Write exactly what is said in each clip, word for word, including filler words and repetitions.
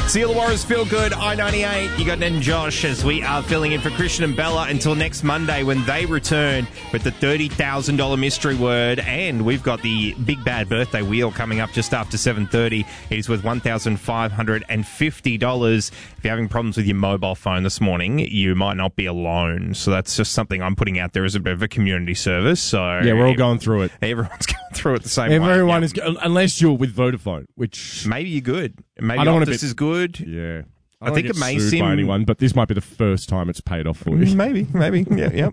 Seal Warriors Feel Good, I ninety-eight. You got Ned and Josh as we are filling in for Christian and Bella until next Monday when they return with the thirty thousand dollars mystery word. And we've got the Big Bad Birthday Wheel coming up just after seven thirty. It is worth one thousand five hundred fifty dollars. If you're having problems with your mobile phone this morning, you might not be alone. So that's just something I'm putting out there as a bit of a community service. So yeah, we're all going through it. Everyone's going through it the same Everyone way. Everyone Yep. is, go- unless you're with Vodafone, which Maybe you're good. Maybe I don't wanna Optus be- is good. yeah. I don't think get it may sued seem- by anyone, but this might be the first time it's paid off for you. Maybe, maybe. Yeah, yeah.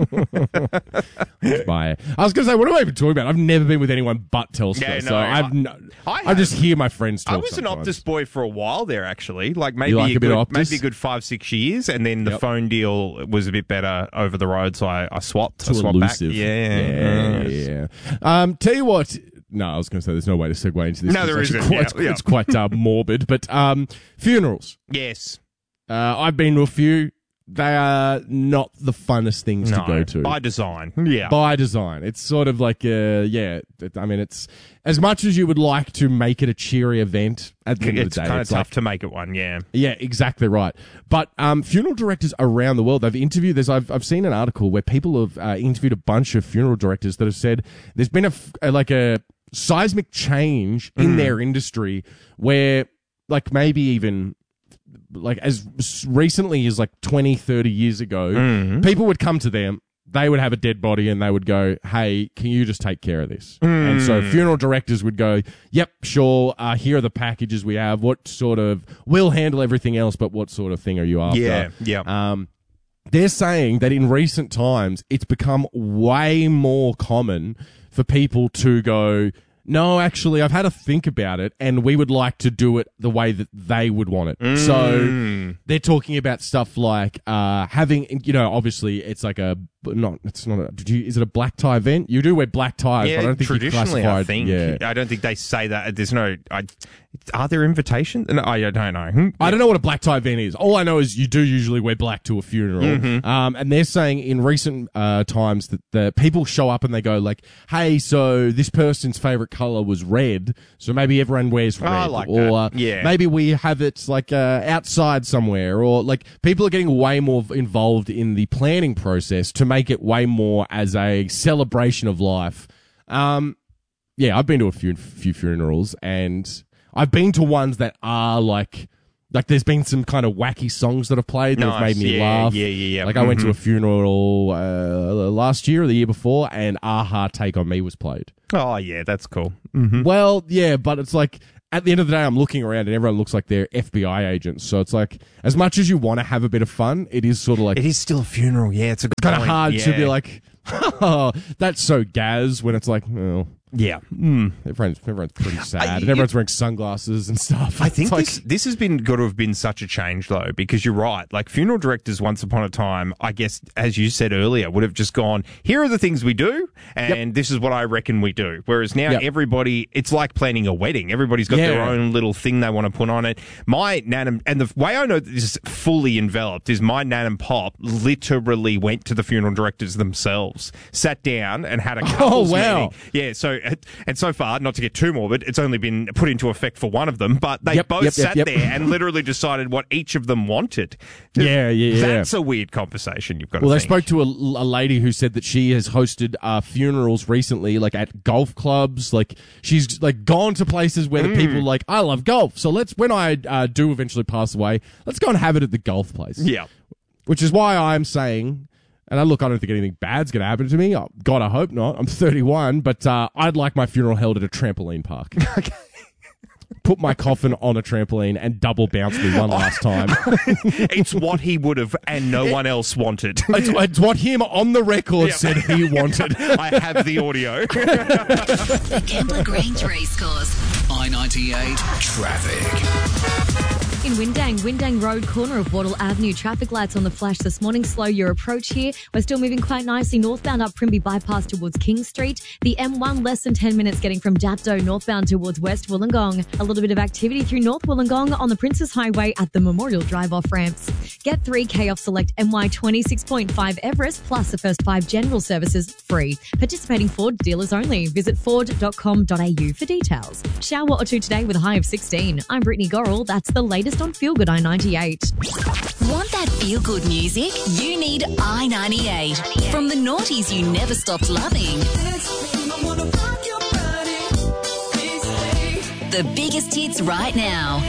By it. I was going to say, what am I even talking about? I've never been with anyone but Telstra, Yeah, no, so I- I've no, I I, have. just hear my friends talk. I was sometimes. an Optus boy for a while there, actually. Like maybe like a, a bit good, of Optus? maybe a good five, six years, and then the Yep. phone deal was a bit better over the road, so I, I swapped. I Too swapped elusive. back. Yeah, yeah, yeah. Um, tell you what. No, I was going to say there's no way to segue into this. No, there It's actually isn't. Quite, Yeah, yeah. It's quite uh, morbid, but um, funerals. Yes. Uh, I've been to a few. They are not the funnest things No. to go to. By design. Yeah. By design. It's sort of like, uh, yeah, it, I mean, it's as much as you would like to make it a cheery event at the end it's of the day. kind of it's tough like, to make it one. Yeah. yeah, exactly right. But um, funeral directors around the world, they've interviewed. There's, I've, I've seen an article where people have uh, interviewed a bunch of funeral directors that have said there's been a, f- a like a seismic change in Mm. their industry where, like, maybe even like as recently as like twenty, thirty years ago, Mm. people would come to them. They would have a dead body and they would go, hey, can you just take care of this? Mm. And so funeral directors would go, yep, sure. Uh, here are the packages we have. What sort of, we'll handle everything else, but what sort of thing are you after? Yeah. Yeah. Um, they're saying that in recent times, it's become way more common for people to go, no, actually, I've had to think about it, and we would like to do it the way that they would want it. Mm. So they're talking about stuff like uh, having, you know, obviously it's like a not. It's not. A, did you? Is it a black tie event? You do wear black ties, Yeah, but I don't think you traditionally, classify I it- think. Yeah. I don't think they say that. There's no. I, are there invitations? No, I don't know. Hmm? I don't know what a black tie event is. All I know is you do usually wear black to a funeral. Mm-hmm. Um, and they're saying in recent uh, times that the people show up and they go like, hey, so this person's favorite color was red, so maybe everyone wears red. I like or that. Uh, Yeah. maybe we have it like uh, outside somewhere, or like people are getting way more involved in the planning process to make it way more as a celebration of life. Um, yeah, I've been to a few few funerals, and I've been to ones that are like, like there's been some kind of wacky songs that have played that have Nice. made me Yeah, laugh. yeah, yeah, yeah. Like I went to Mhm. a funeral uh, last year or the year before, and Aha Take On Me was played. Oh, yeah, that's cool. Mm-hmm. Well, yeah, but it's like at the end of the day, I'm looking around and everyone looks like they're F B I agents. So it's like, as much as you want to have a bit of fun, it is sort of like It is still a funeral. Yeah, it's a good kind of point. hard to Yeah. be like, oh, that's so Gaz, when it's like, well, Yeah. Mm. everyone's, everyone's pretty sad, I- and everyone's wearing sunglasses and stuff. I think It's like, this this has been got to have been such a change though, because you're right. Like funeral directors, once upon a time, I guess, as you said earlier, would have just gone, here are the things we do, and this is what I reckon we do. Whereas now Yep. everybody, it's like planning a wedding. Everybody's got their Yeah. own little thing they want to put on it. My nan and, and the way I know that this is fully enveloped is my nan and pop literally went to the funeral directors themselves, sat down and had a couples wow. meeting. Yeah, so and so far, not to get too morbid, it's only been put into effect for one of them, but they Yep, both yep, yep, sat yep. there and literally decided what each of them wanted. Yeah, yeah, yeah. That's a weird conversation you've got well, to they think. spoke to a, a lady who said that she has hosted uh, funerals recently, like at golf clubs. Like she's like gone to places where Mm. the people are like, I love golf, so let's when I uh, do eventually pass away, let's go and have it at the golf place. Yeah. Which is why I'm saying, and I look, I don't think anything bad's going to happen to me. Oh, God, I hope not. I'm thirty-one, but uh, I'd like my funeral held at a trampoline park. Okay. Put my coffin on a trampoline and double bounce me one last time. It's what he would have and no one else wanted. It's, it's what him on the record Yeah. said he wanted. I have the audio. The Kembla Grange Racecourse. I ninety-eight traffic. In Windang, Windang Road, corner of Wattle Avenue. Traffic lights on the flash this morning. Slow your approach here. We're still moving quite nicely northbound up Primby Bypass towards King Street. The M one, less than ten minutes getting from Dapto northbound towards West Wollongong. A little bit of activity through North Wollongong on the Princes Highway at the Memorial Drive off ramps. Get three K off select M Y twenty-six point five Everest, plus the first five general services free. Participating Ford dealers only. Visit ford dot com dot a u for details. Shower or two today with a high of sixteen. I'm Brittany Gorrell. That's the latest next on Feel Good I ninety-eight. Want that feel-good music? You need I ninety-eight. From the noughties you never stopped loving. The biggest hits right now.